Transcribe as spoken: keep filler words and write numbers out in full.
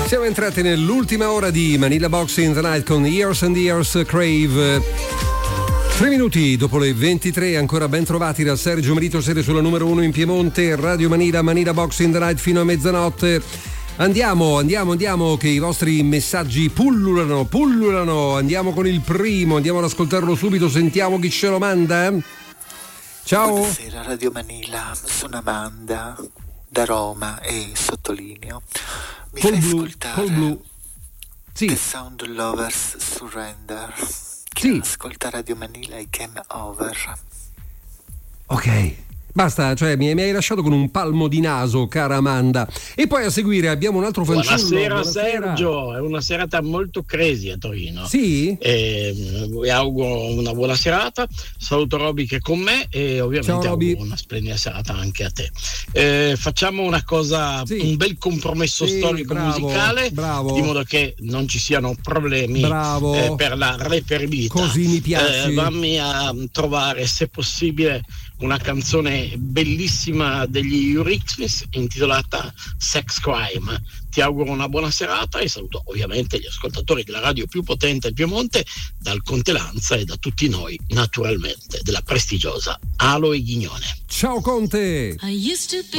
Siamo entrati nell'ultima ora di Manila Boxing the Night con Years and Years Crave. Tre minuti dopo le ventitré, ancora ben trovati da Sergio Merito, sede sulla numero uno in Piemonte, Radio Manila, Manila Boxing the Night fino a mezzanotte. Andiamo, andiamo, andiamo, che i vostri messaggi pullulano, pullulano. Andiamo con il primo, andiamo ad ascoltarlo subito, sentiamo chi ce lo manda. Ciao. Buonasera Radio Manila, sono Amanda da Roma e sottolineo mi Col fai blu, ascoltare col blu. Sì. The Sound Lovers Surrender. Che Sì. ascolta Radio Manila e Game Over. Ok. Basta, cioè mi, mi hai lasciato con un palmo di naso, cara Amanda. E poi a seguire abbiamo un altro fanciullo. Buonasera, buonasera Sergio, è una serata molto crazy a Torino. Sì? E, vi auguro una buona serata, saluto Roby che è con me e ovviamente Ciao, auguro una splendida serata anche a te. Eh, facciamo una cosa, sì. un bel compromesso sì, storico bravo, musicale, bravo. di modo che non ci siano problemi eh, per la reperibilità. Così mi piace. Eh, vammi a trovare, se possibile, una canzone bellissima degli Eurythmics intitolata Sex Crime. Ti auguro una buona serata e saluto ovviamente gli ascoltatori della radio più potente del Piemonte, dal Conte Lanza e da tutti noi, naturalmente, della prestigiosa Alo e Ghignone. Ciao Conte. I used to be